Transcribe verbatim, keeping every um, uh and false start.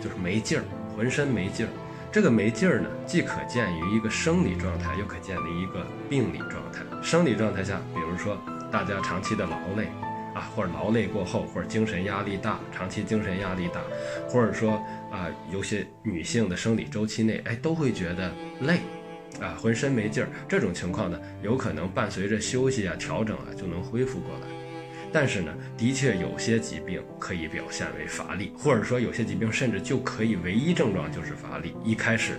就是没劲儿，浑身没劲儿。这个没劲儿呢，既可见于一个生理状态，又可见于一个病理状态。生理状态下，比如说大家长期的劳累啊，或者劳累过后，或者精神压力大，长期精神压力大，或者说啊，有些女性的生理周期内，哎，都会觉得累啊，浑身没劲儿。这种情况呢，有可能伴随着休息啊、调整啊，就能恢复过来。但是呢，的确有些疾病可以表现为乏力，或者说有些疾病甚至就可以唯一症状就是乏力。一开始